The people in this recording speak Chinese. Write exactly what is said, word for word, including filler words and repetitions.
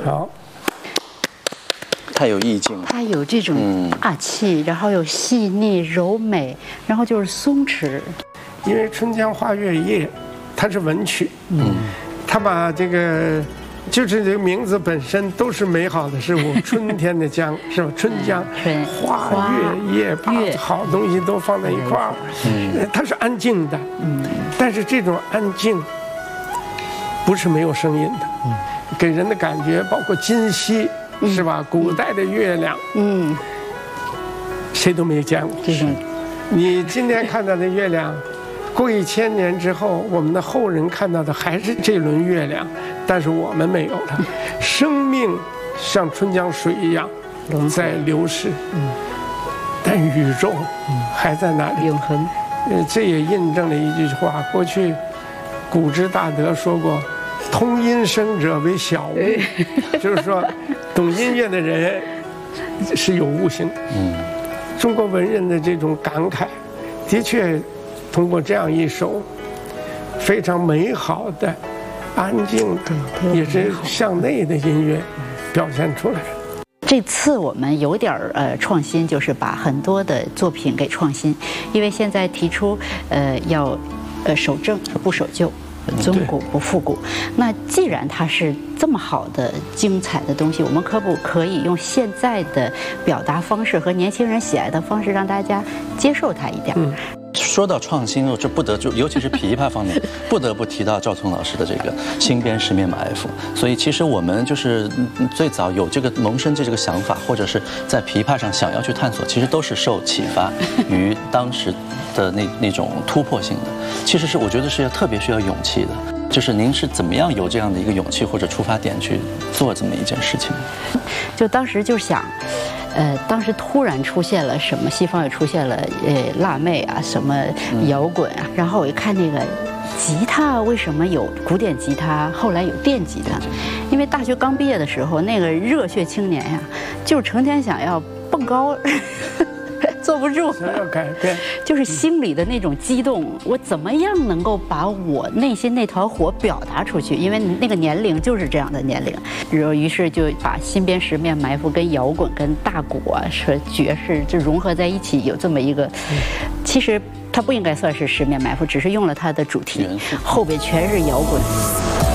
好。 太有意境了， 它有这种大气，嗯、然后有细腻柔美，然后就是松弛。 因为《春江花月夜》，它是文曲，嗯，它把这个，就是这个名字本身都是美好的事物，春天的江是吧？春江、 嗯、 花月夜，把好东西都放在一块儿，嗯，它是安静的，嗯，但是这种安静不是没有声音的，嗯，给人的感觉包括今夕。是吧？古代的月亮，嗯，谁都没见过。是，你今天看到的月亮，过一千年之后，我们的后人看到的还是这轮月亮，但是我们没有它。生命像春江水一样在流逝，嗯，但宇宙还在那里永恒。 呃，这也印证了一句话，过去古之大德说过。通音声者为小物，就是说，懂音乐的人是有悟性的。嗯，中国文人的这种感慨，的确通过这样一首非常美好的、安静的，也是向内的音乐表现出来。 这次我们有点儿呃创新，就是把很多的作品给创新，因为现在提出呃要呃守正不守旧。尊古不复古，那既然它是这么好的、精彩的东西，我们可不可以用现在的表达方式和年轻人喜爱的方式，让大家接受它一点？嗯， 说到创新，这不得就尤其是琵琶方面，不得不提到赵聪老师的这个新编十面埋伏。所以其实我们就是最早有这个萌生这个想法，或者是在琵琶上想要去探索，其实都是受启发于当时的那那种突破性的。其实是我觉得是要特别需要勇气的。就是您是怎么样有这样的一个勇气或者出发点去做这么一件事情？ 就当时就想。呃，当时突然出现了什么，西方也出现了呃辣妹啊，什么摇滚啊，然后我一看那个吉他，为什么有古典吉他，后来有电吉他？因为大学刚毕业的时候，那个热血青年呀，就是成天想要蹦高。坐不住， 想要改变， 就是心里的那种激动。我怎么样能够把我内心那团火表达出去？因为那个年龄就是这样的年龄，然后于是就把新编十面埋伏跟摇滚、跟大鼓啊、是爵士就融合在一起，有这么一个。其实它不应该算是十面埋伏，只是用了它的主题，后边全是摇滚。